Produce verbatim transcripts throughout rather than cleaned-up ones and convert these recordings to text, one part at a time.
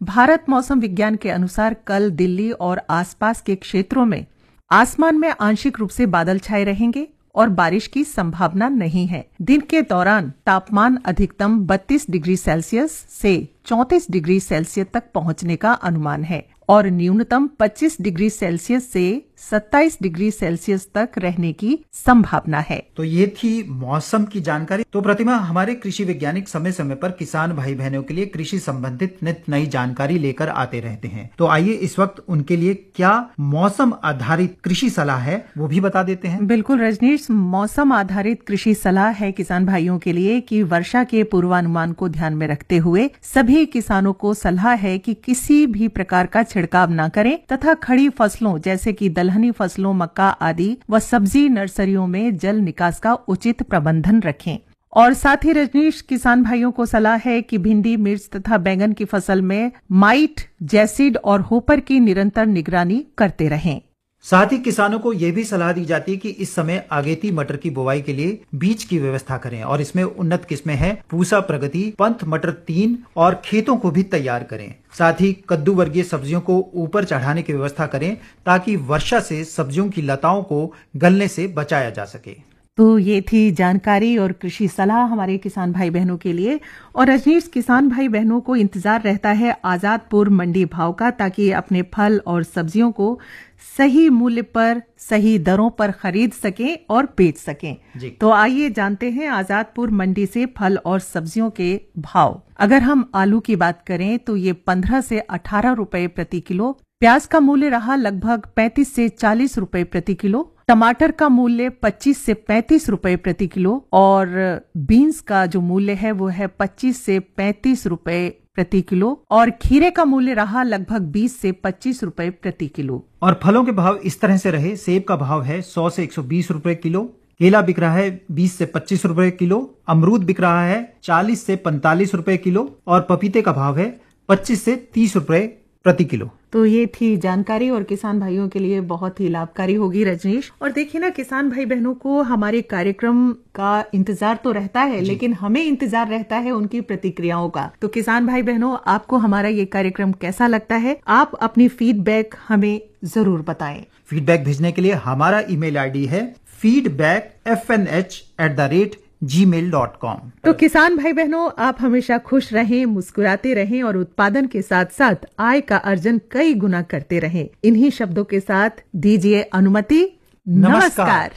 भारत मौसम विज्ञान के अनुसार कल दिल्ली और आसपास के क्षेत्रों में आसमान में आंशिक रूप से बादल छाए रहेंगे और बारिश की संभावना नहीं है। दिन के दौरान तापमान अधिकतम बत्तीस डिग्री सेल्सियस से चौंतीस डिग्री सेल्सियस तक पहुंचने का अनुमान है और न्यूनतम पच्चीस डिग्री सेल्सियस से सत्ताईस डिग्री सेल्सियस तक रहने की संभावना है। तो ये थी मौसम की जानकारी। तो प्रतिमा, हमारे कृषि वैज्ञानिक समय समय पर किसान भाई बहनों के लिए कृषि संबंधित नित नई जानकारी लेकर आते रहते हैं। तो आइए इस वक्त उनके लिए क्या मौसम आधारित कृषि सलाह है वो भी बता देते हैं। बिल्कुल रजनीश, मौसम आधारित कृषि सलाह है किसान भाइयों के लिए कि वर्षा के पूर्वानुमान को ध्यान में रखते हुए सभी किसानों को सलाह है कि किसी भी प्रकार का छिड़काव न करें तथा खड़ी फसलों जैसे कि दलहनी फसलों, मक्का आदि व सब्जी नर्सरियों में जल निकास का उचित प्रबंधन रखें। और साथ ही रजनीश, किसान भाइयों को सलाह है कि भिंडी, मिर्च तथा बैंगन की फसल में माइट, जैसिड और होपर की निरंतर निगरानी करते रहें। साथ ही किसानों को यह भी सलाह दी जाती है कि इस समय अगेती मटर की बुवाई के लिए बीज की व्यवस्था करें और इसमें उन्नत किस्में हैं पूसा, प्रगति, पंथ मटर तीन और खेतों को भी तैयार करें। साथ ही कद्दू वर्गीय सब्जियों को ऊपर चढ़ाने की व्यवस्था करें ताकि वर्षा से सब्जियों की लताओं को गलने से बचाया जा सके। तो ये थी जानकारी और कृषि सलाह हमारे किसान भाई बहनों के लिए। और रजनीश, किसान भाई बहनों को इंतजार रहता है आजादपुर मंडी भाव का, ताकि अपने फल और सब्जियों को सही मूल्य पर, सही दरों पर खरीद सकें और बेच सकें। तो आइए जानते हैं आजादपुर मंडी से फल और सब्जियों के भाव। अगर हम आलू की बात करें तो ये पंद्रह से अठारह रुपए प्रति किलो, प्याज का मूल्य रहा लगभग पैंतीस से चालीस रुपए प्रति किलो, टमाटर का मूल्य पच्चीस से पैंतीस रुपए प्रति किलो और बीन्स का जो मूल्य है वो है पच्चीस से पैंतीस रुपए प्रति किलो और खीरे का मूल्य रहा लगभग बीस से पच्चीस रुपए प्रति किलो। और फलों के भाव इस तरह से रहे। सेब का भाव है सौ से एक सौ बीस रुपए किलो, केला बिक रहा है बीस से पच्चीस रुपए किलो, अमरूद बिक रहा है चालीस से पैंतालीस रुपए किलो और पपीते का भाव है पच्चीस से तीस रुपए प्रति किलो। तो ये थी जानकारी और किसान भाइयों के लिए बहुत ही लाभकारी होगी रजनीश। और देखिए ना, किसान भाई बहनों को हमारे कार्यक्रम का इंतजार तो रहता है, लेकिन हमें इंतजार रहता है उनकी प्रतिक्रियाओं का। तो किसान भाई बहनों, आपको हमारा ये कार्यक्रम कैसा लगता है? आप अपनी फीडबैक हमें जरूर बताएं। फीडबैक भेजने के लिए हमारा ईमेल आईडी है feedback F N H at the rate ji mail dot com. तो किसान भाई बहनों, आप हमेशा खुश रहें, मुस्कुराते रहें और उत्पादन के साथ साथ आय का अर्जन कई गुना करते रहें। इन्हीं शब्दों के साथ दीजिए अनुमति। नमस्कार।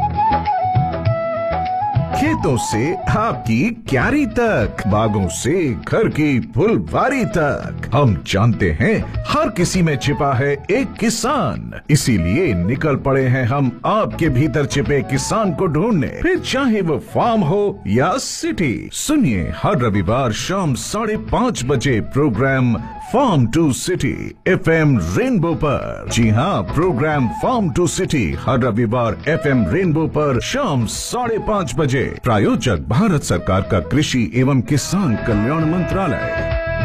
खेतों से आपकी क्यारी तक, बागों से घर की फुलवारी तक, हम जानते हैं हर किसी में छिपा है एक किसान। इसीलिए निकल पड़े हैं हम आपके भीतर छिपे किसान को ढूंढने। फिर चाहे वो फार्म हो या सिटी, सुनिए हर रविवार शाम साढ़े पाँच बजे programme farm to city F M rainbow पर। जी हाँ, प्रोग्राम फार्म टू सिटी हर रविवार एफ एम रेनबो पर शाम साढ़े पाँच बजे। प्रायोजक भारत सरकार का कृषि एवं किसान कल्याण मंत्रालय।